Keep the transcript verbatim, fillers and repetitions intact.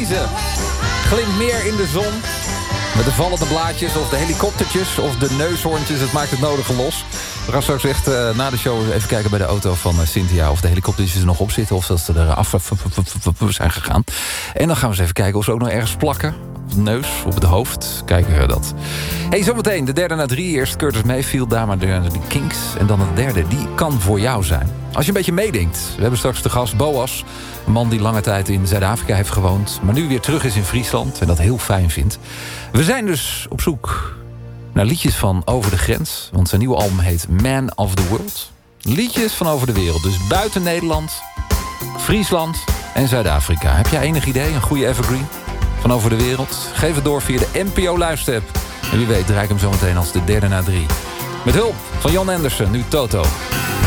kiezen. Glimt meer in de zon. Met de vallende blaadjes of de helikoptertjes of de neushoorntjes. Het maakt het nodige los. We gaan straks echt uh, na de show even kijken bij de auto van uh, Cynthia... of de helikoptertjes er nog op zitten of dat ze er af zijn gegaan. En dan gaan we eens even kijken of ze ook nog ergens plakken. Op de neus, op het hoofd. Kijken we dat. Hey, zometeen de derde na drie. Eerst Curtis Mayfield, daarna de, de Kinks. En dan de derde, die kan voor jou zijn. Als je een beetje meedenkt. We hebben straks de gast Boas. Een man die lange tijd in Zuid-Afrika heeft gewoond. Maar nu weer terug is in Friesland. En dat heel fijn vindt. We zijn dus op zoek naar liedjes van Over de Grens. Want zijn nieuwe album heet Man of the World. Liedjes van over de wereld. Dus buiten Nederland, Friesland en Zuid-Afrika. Heb jij enig idee? Een goede evergreen van over de wereld? Geef het door via de N P O Luisterapp. En wie weet draai ik hem zo meteen als de derde na drie. Met hulp van Jan Anderson, nu Toto.